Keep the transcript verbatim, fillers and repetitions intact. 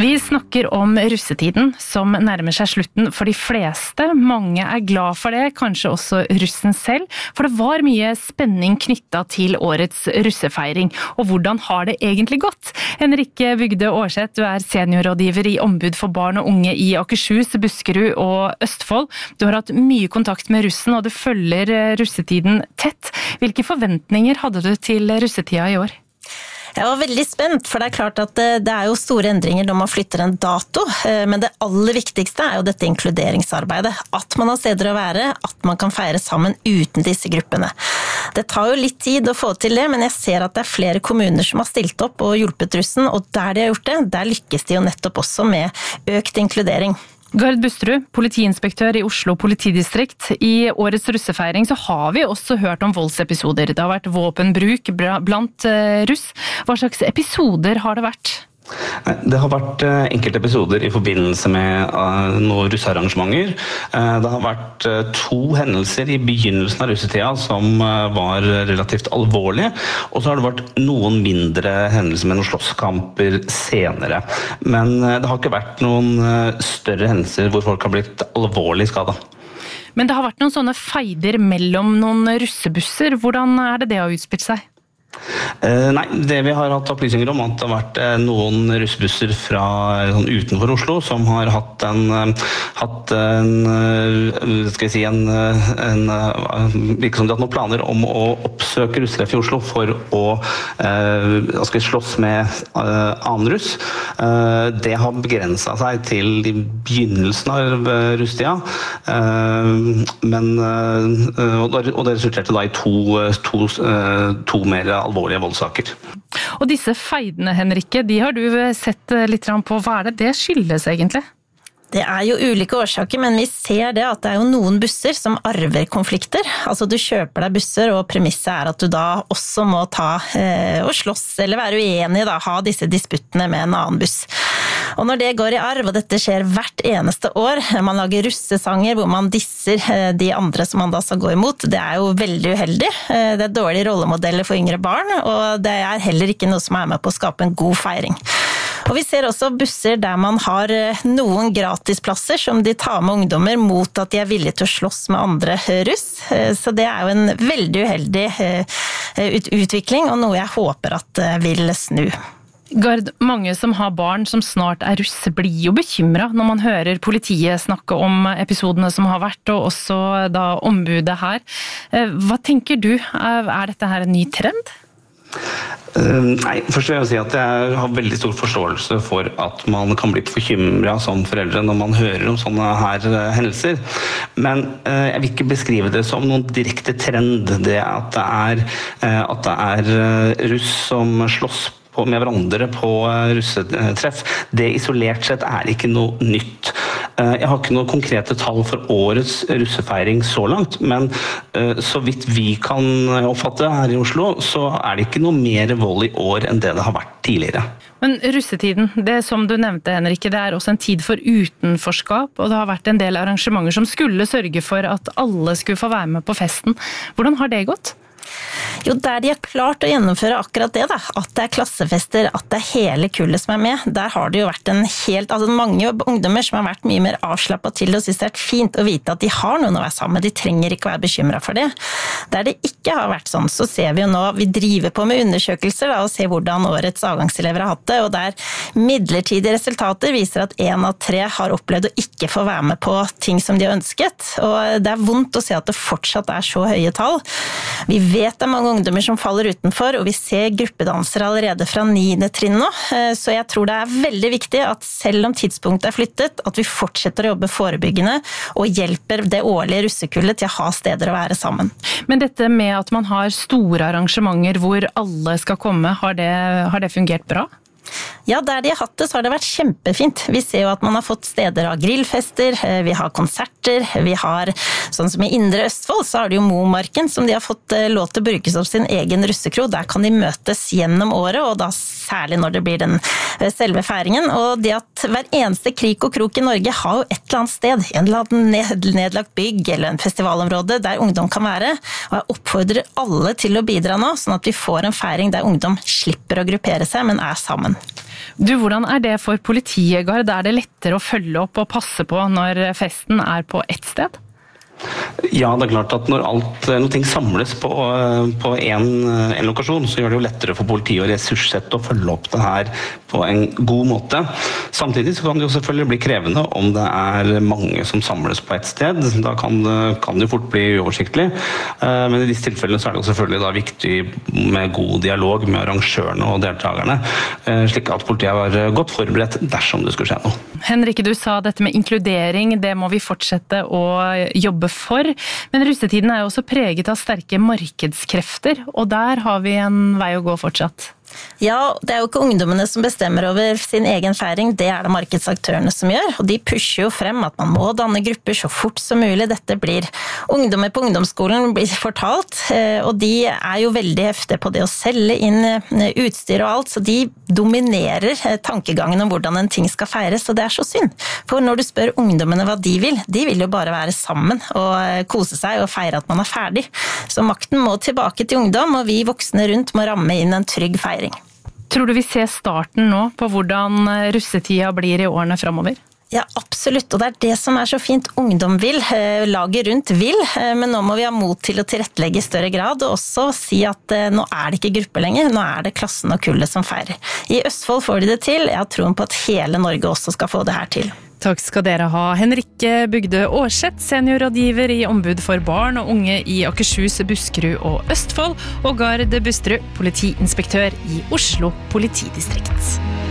Vi snakker om russetiden, som nærmer seg slutten for de fleste. Mange er glad for det, kanskje også russen selv, for det var mye spenning knyttet til årets russefeiring. Og hvordan har det egentlig gått? Henrikke Bygde Aarseth, du er seniorrådgiver i Ombud for barn og unge i Akershus, Buskerud og Østfold. Du har hatt mye kontakt med russen, og du følger russetiden tett. Hvilke forventninger hadde du til russetida i år? Jeg var veldig spent, for det er klart at det er jo store endringer når man flytter en dato, men det aller viktigste er jo dette inkluderingsarbeidet. At man har steder å være, at man kan feire sammen uten disse gruppene. Det tar jo litt tid å få til det, men jeg ser at det er flere kommuner som har stilt opp og hjulpet russen, og der de har gjort det, der lykkes de jo nettopp også med økt inkludering. Gard Busterud, politiinspektør i Oslo politidistrikt. I årets russefeiring så har vi også hørt om voldsepisoder. Det har vært våpenbruk blant russ. Hva slags episoder har det vært? Det har vært enkelte episoder i forbindelse med noen russearrangementer. Det har vært to hendelser i begynnelsen av russetida som var relativt alvorlige, og så har det vært noen mindre hendelser med noen slåsskamper senere. Men det har ikke vært noen større hendelser hvor folk har blitt alvorlig skadet. Men det har vært noen sånne feider mellom noen russebusser. Hvordan er det det har utspilt seg? Uh, nei, det vi har hatt opplysninger om at det har vært uh, noen russebusser fra sånn, utenfor Oslo som har hatt en, uh, hatt en uh, skal jeg si en, uh, en uh, virker som de har hatt noen planer om å oppsøke russetreff i Oslo for å uh, skal jeg slåss med uh, annen russ. Uh, det har begrenset seg til begynnelsen av uh, russetida, uh, men uh, og, det, og det resulterte da i to, to, uh, to mer alvorlige voldssaker. Og disse feidene, Henrikke, de har du sett litt på. Hva er det det skyldes egentlig? Det er jo ulike årsaker, men vi ser det at det er jo noen busser som arver konflikter. Altså du kjøper deg busser, og premisset er at du da også må ta eh, og slåss, eller være uenig, da, ha disse disputtene med en annen buss. Og når det går i arv, og dette skjer hvert eneste år, man lager russesanger hvor man disser de andre som man da skal gå imot, det er jo veldig uheldig. Det er dårlige rollemodeller for yngre barn, og det er heller ikke noe som er med på å skape en god feiring. Og vi ser også busser der man har noen gratisplasser som de tar med ungdommer mot at de er villige til å slåss med andre russ. Så det er jo en veldig uheldig utvikling, og noe jeg håper at vil snu. Gard, mange som har barn som snart er russ, blir jo bekymret når man hører politiet snakke om episodene som har vært, og også da ombudet her. Hva tenker du? Er dette her en ny trend? Uh, nei, først vil jeg si at jeg har veldig stor forståelse for at man kan bli bekymret som foreldre når man hører om sånne her uh, hendelser. Men uh, jeg vil ikke beskrive det som noen direkte trend, det at det er, uh, at det er uh, russ som slåss på, med hverandre på uh, russetreff. Det isolert sett er ikke noe nytt. Uh, jeg har ikke noen konkrete tall for årets russefeiring så langt, men uh, så vidt vi kan oppfatte her i Oslo, så er det ikke noe mer vold i år enn det det har vært tidligere. Men russetiden, det som du nevnte, Henrikke, det er også en tid for utenforskap, og det har vært en del arrangementer som skulle sørge for at alle skulle få være med på festen. Hvordan har det gått? Jo, der de har klart å gjennomføre akkurat det da, at det er klassefester, at det er hele kullet som er med, der har det jo vært en helt, altså mange ungdommer som har vært mye mer avslappet til og synes det er fint å vite at de har noen å være sammen med, de trenger ikke være bekymret for det. Der det ikke har vært sånn, så ser vi jo nå, vi driver på med undersøkelser da, og ser hvordan årets avgangselever har hatt det, og der midlertidige resultater viser at en av tre har opplevd å ikke få være med på ting som de har ønsket, og det er vondt å se at det fortsatt er så høye tall. Vi vet det er mange ungdommer som faller utenfor, og vi ser gruppedansere allerede fra niende trinn nå, så jeg tror det er veldig viktig at selv om tidspunktet er flyttet, at vi fortsetter å jobbe forebyggende og hjelper det årlige russekullet til å ha steder å være sammen. Men dette med at man har store arrangementer hvor alle skal komme, har det, har det fungert bra? Ja, der de har hatt det, så har det vært kjempefint. Vi ser jo at man har fått steder av grillfester, vi har konserter, vi har, sånn som i Indre Østfold, så har de jo Momarken, som de har fått lov til å bruke som sin egen russekro. Der kan de møtes gjennom året, og da særlig når det blir den selve feiringen. Og det at hver eneste krik og krok i Norge har jo et eller annet sted, en eller annen nedlagt bygg eller en festivalområde der ungdom kan være, og jeg oppfordrer alle til å bidra nå, sånn at vi får en feiring der ungdom slipper å gruppere seg, men er sammen. Du, hvordan er det for politiet, Gard? Er det lettere å følge opp og passe på når festen er på ett sted? Ja, det er klart at når alt, når ting samles på, på en, en lokasjon, så gjør det jo lettere for politiet å ressurssette og følge opp det her på en god måte. Samtidig så kan det jo selvfølgelig bli krevende om det er mange som samles på et sted. Da kan det, kan det jo fort bli uoversiktlig. Men i disse tilfellene så er det jo selvfølgelig da viktig med god dialog med arrangørene og deltakerne, slik at politiet var godt forberedt dersom det skulle skje noe. Henrike, du sa dette med inkludering, det må vi fortsette å jobbe for. Men russetiden er jo også preget av sterke markedskrefter, og der har vi en vei å gå fortsatt. Ja, det er jo ikke ungdommene som bestemmer over sin egen feiring, det er det markedsaktørene som gjør, og de pusher jo frem at man må danne grupper så fort som mulig. Dette blir ungdommer på ungdomsskolen blir fortalt, og de er jo veldig heftige på det å selge inn utstyr og alt, så de dominerer tankegangen om hvordan en ting skal feires, og det er så synd. For når du spør ungdommene hva de vil, de vil jo bare være sammen og kose seg og feire at man er ferdig. Så makten må tilbake til ungdom, og vi voksne rundt må ramme inn en trygg feiring. Tror du vi ser starten nå på hvordan russetida blir i årene fremover? Ja, absolutt, og det er det som er så fint. Ungdom vil, laget rundt vil, men nå må vi ha mot til å tilrettelegge i større grad, og også si at nå er det ikke gruppe lenger, nå er det klassen og kullet som feirer. I Østfold får de det til, jeg har troen på at hele Norge også skal få det her til. Takk skal dere ha, Henrike Bugde Aarseth, seniorrådgiver i Ombud for barn og unge i Akershus, Buskerud og Østfold, og Gard Busterud, politiinspektør i Oslo politidistrikt.